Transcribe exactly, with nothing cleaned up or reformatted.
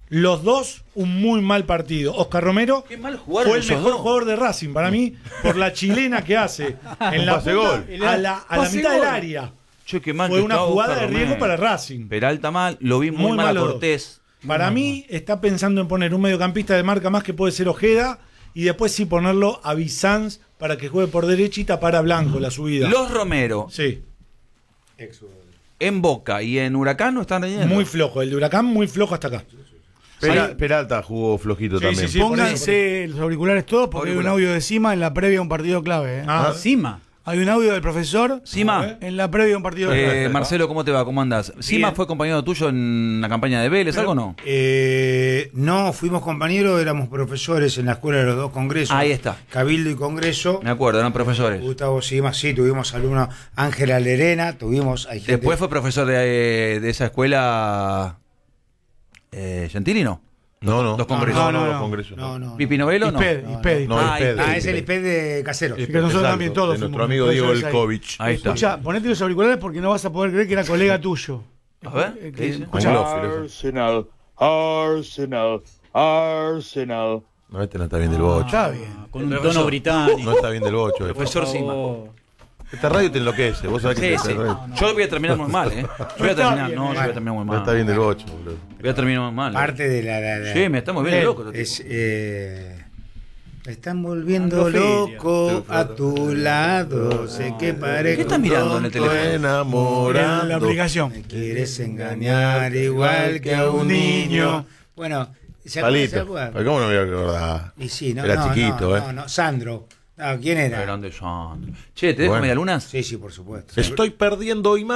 Los dos, un muy mal partido. Oscar Romero Qué mal fue el esos mejor dos. jugador de Racing para mí, por la chilena que hace en la pase punta, gol. a la, a la Pase mitad gol. del área. Che, qué mal Fue que una estaba jugada Oscar de riesgo Romero. para Racing. Peralta mal, lo vi muy, Muy mal a malo. Cortés. Para mí está pensando en poner un mediocampista de marca más que puede ser Ojeda y después sí ponerlo a Bizanz para que juegue por derecha y tapar a Blanco la subida. Los Romero, Sí, en Boca y en Huracán no están rendiendo. muy flojo. El de Huracán muy flojo hasta acá. Pera- Peralta jugó flojito Sí, también. sí, sí. por Pónganse los auriculares todos porque hay un audio de Cima en la previa de un partido clave. ¿eh? Ah, Encima. Hay un audio del profesor Cima, en la previa de un partido clave. eh, Marcelo, ¿cómo te va? ¿Cómo andás? Cima fue compañero tuyo en la campaña de Vélez, ¿algo o no? Eh, no, fuimos compañeros, éramos profesores en la escuela de los dos congresos. Ahí está. Cabildo y Congreso. Me acuerdo, eran profesores. Gustavo Sima, sí, tuvimos alumnos. Ángela Lerena, tuvimos. Hay gente- Después fue profesor de, de esa escuela eh, Gentilino. No, no. Los congresos. No, no, No, no, los no. congresos. No, no. ¿Pipi Novelo no? Isped, no, Isped, No, Isped. Ah, Isped, Ah, Isped. es el I P de Caseros. que nosotros Exacto, también todos de nuestro fuimos amigo Diego profesores ahí. Elkovich. Ahí está. Escucha, ponete los auriculares porque no vas a poder creer que era colega tuyo. A ver, Eh, ¿qué dice? escucha. Anglófilo. Arsenal, Arsenal, Arsenal. No, este no está bien del bocho. Está bien. Con un Profesor. tono británico. No está bien del bocho. este. Profesor Sima. Esta radio te enloquece. Vos sabés que Sí, te- sí. Yo voy a terminar muy mal, ¿eh? Yo voy a terminar, no, yo voy a terminar muy no mal. está bien del bocho, boludo. Voy a terminar muy mal. Parte de la. la- la- Sí, me estamos bien locos. Es, eh, me están volviendo Andofilia. loco a tu lado. Sé que parezco. ¿Qué estás mirando en el tonto, teléfono? En la Enamorando. aplicación. Me quieres engañar igual que a un niño. Bueno, ¿se acuerdan? ¿Se Palito. acuerdan? Pero ¿cómo no me voy a acordar? Y sí, no, Era no, chiquito, no, ¿eh? No, no, Sandro. No, ¿quién era? Grande Sandro. Che, ¿te dejo Bueno. media lunas? Sí, sí, por supuesto. Estoy perdiendo imagen.